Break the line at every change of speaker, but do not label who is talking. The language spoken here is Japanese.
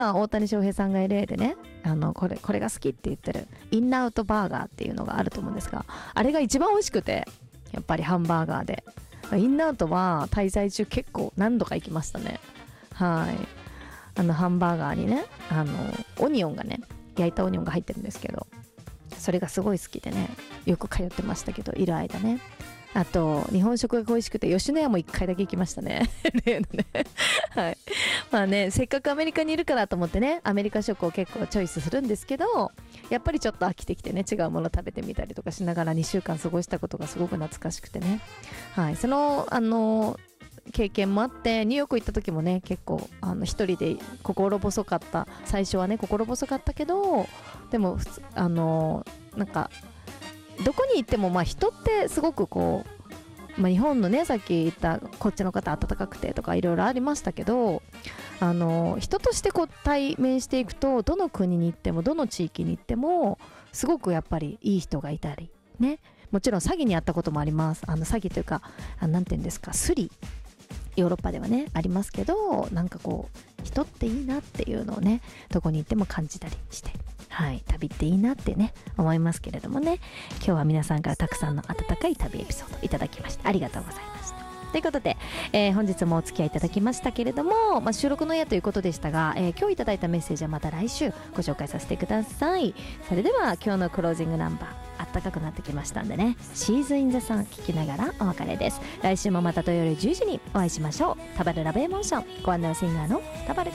大谷翔平さんが LA でね、これが好きって言ってるインアウトバーガーっていうのがあると思うんですが、あれが一番美味しくて、やっぱりハンバーガーでインアウトは滞在中結構何度か行きましたね。はい。ハンバーガーにね、オニオンがね、焼いたオニオンが入ってるんですけど、それがすごい好きでね、よく通ってましたけど、いる間ね。あと日本食が恋しくて吉野家も1回だけ行きましたね。例のね。はい。まあね、せっかくアメリカにいるからと思ってね、アメリカ食を結構チョイスするんですけど、やっぱりちょっと飽きてきてね、違うもの食べてみたりとかしながら2週間過ごしたことがすごく懐かしくてね。はい。その経験もあって、ニューヨーク行った時もね、結構一人で心細かった。最初はね、心細かったけど、でもなんかどこに行っても、まあ人ってすごくこう、まあ、日本のね、さっき言ったこっちの方温かくてとかいろいろありましたけど、人としてこう対面していくと、どの国に行ってもどの地域に行ってもすごくやっぱりいい人がいたりね。もちろん詐欺にあったこともあります。詐欺というか、なんていうんですか、スリ、ヨーロッパではねありますけど、なんかこう人っていいなっていうのをね、どこに行っても感じたりして、はい、旅っていいなってね思いますけれどもね。今日は皆さんからたくさんの温かい旅エピソードいただきまして、ありがとうございました。ということで、本日もお付き合いいただきましたけれども、まあ、収録の夜ということでしたが、今日いただいたメッセージはまた来週ご紹介させてください。それでは今日のクロージングナンバー、あったかくなってきましたんでね、シーズンインザサン聞きながらお別れです。来週もまた土曜日10時にお会いしましょう。タバルラブエモーション、ご案内シンガーのタバル